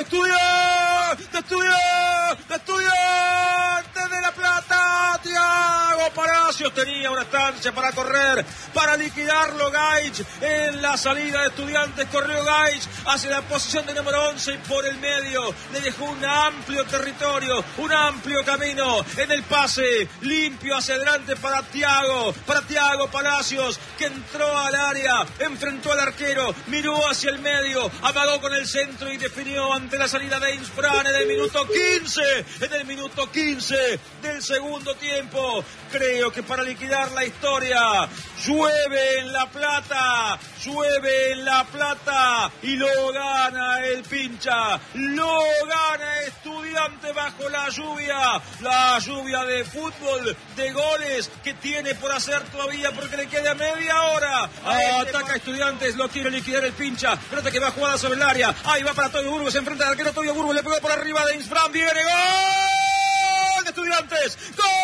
Estudiantes de La Plata. Thiago Palacios tenía una estancia para correr, para liquidarlo Gaich. En la salida de Estudiantes corrió Gaich hacia la posición de número 11 y por el medio le dejó un amplio territorio, un amplio camino en el pase limpio hacia adelante para Thiago Palacios, que entró al área, enfrentó al arquero, miró hacia el medio, amagó con el centro y definió ante la salida de Insfran en el minuto 15 del segundo tiempo. Creo que para liquidar la historia, llueve en La Plata y lo gana el Pincha, lo gana Estudiante bajo la lluvia de fútbol, de goles que tiene por hacer todavía porque le queda media hora. Ataca Estudiantes, lo quiere liquidar el Pincha, trata que va jugada sobre el área, ahí va para Toyo Burgos, se enfrenta al arquero Toyo Burgos, le pegó por arriba de Insfran, viene gol de Estudiantes, ¡gol!